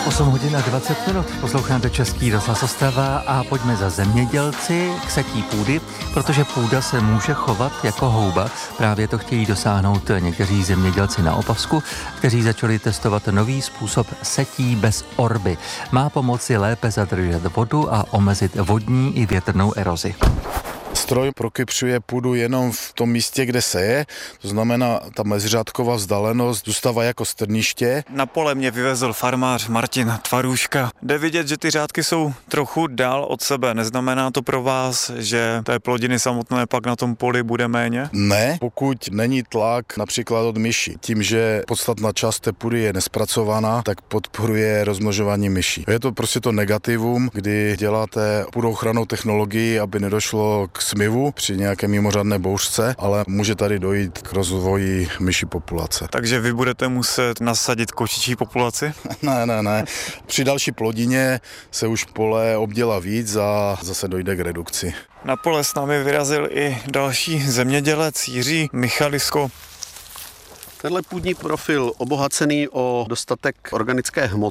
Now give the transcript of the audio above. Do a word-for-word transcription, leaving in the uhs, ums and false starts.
osm hodin a dvacet minut. Posloucháte Český rozhlas Ostrava a pojďme za zemědělci k setí půdy, protože půda se může chovat jako houba. Právě to chtějí dosáhnout někteří zemědělci na Opavsku, kteří začali testovat nový způsob setí bez orby. Má pomoci lépe zadržet vodu a omezit vodní i větrnou erozi. Stroj prokypřuje půdu jenom v tom místě, kde seje, to znamená, ta meziřádková vzdálenost zůstává jako strniště. Na pole mě vyvezl farmář Martin Tvarůška. Jde vidět, že ty řádky jsou trochu dál od sebe. Neznamená to pro vás, že té plodiny samotné pak na tom poli bude méně? Ne, pokud není tlak například od myší. Tím, že podstatná část té půdy je nespracovaná, tak podporuje rozmnožování myší. Je to prostě to negativum, kdy děláte půdoochrannou technologii, aby nedošlo k smivu při nějaké mimořádné bouřce, ale může tady dojít k rozvoji myší populace. Takže vy budete muset nasadit kočičí populaci? ne, ne, ne. Při další plodině se už pole obdělá víc a zase dojde k redukci. Na pole s námi vyrazil i další zemědělec Jiří Michalisko. Tenhle půdní profil obohacený o dostatek organické hmoty